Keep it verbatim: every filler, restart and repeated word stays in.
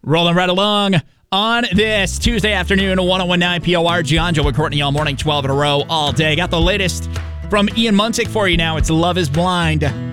Rolling right along on this Tuesday afternoon, one oh one point nine P O R. Giangio with Courtney all morning, twelve in a row, all day. Got the latest from Ian Munsick for you now. It's Love is Blind.